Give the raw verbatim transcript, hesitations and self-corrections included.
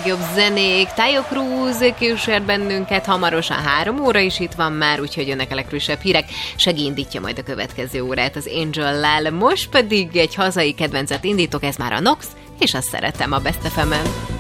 Jobb zenék, Taio Cruz kísért bennünket, hamarosan három óra is itt van már, úgyhogy jönnek a legfrissebb hírek. Segi indítja majd a következő órát az Angel-lel. Most pedig egy hazai kedvencet indítok, ez már a Nox, és azt szeretem a Best ef emen.